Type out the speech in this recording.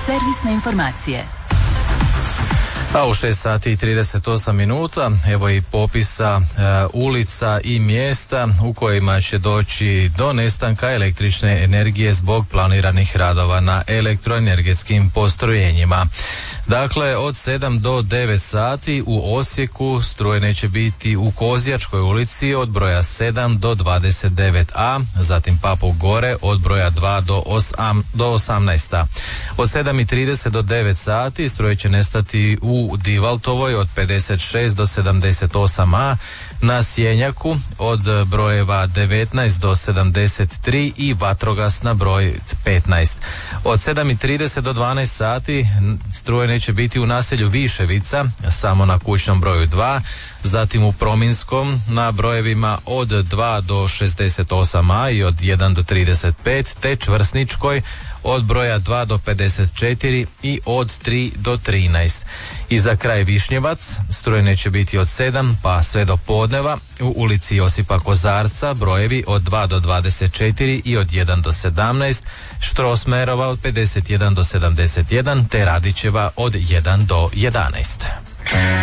Servisne informacije. A u 6 sati i 38 minuta evo i popisa ulica i mjesta u kojima će doći do nestanka električne energije zbog planiranih radova na elektroenergetskim postrojenjima. Dakle, od 7 do 9 sati u Osijeku struje neće biti u Kozjačkoj ulici od broja 7 do 29a, zatim Papuk gore od broja 2 do 18. Od 7:30 do 9 sati struje će nestati u Divaltovoj od 56 do 78a, na Sjenjaku od brojeva 19 do 73 i Vatrogasna broj 15. Od 7:30 do 12 sati struje neće biti u naselju Viševica, samo na kućnom broju 2, zatim u Prominskom na brojevima od 2 do 68a i od 1 do 35, te Čvrsničkoj od broja 2 do 54 i od 3 do 13. I za kraj Višnjevac struje neće biti od 7 pa sve do podneva u ulici Josipa Kozarca brojevi od 2 do 24 i od 1 do 17, Štrosmerova od 51 do 71 te Radićeva od 1 do 11.